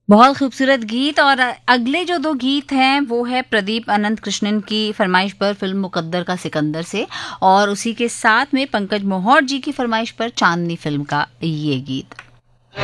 बहुत खूबसूरत गीत। और अगले जो 2 गीत हैं वो है प्रदीप अनंत कृष्णन की फरमाइश पर फिल्म मुकद्दर का सिकंदर से, और उसी के साथ में पंकज मोहर जी की फरमाइश पर चांदनी फिल्म का ये गीत।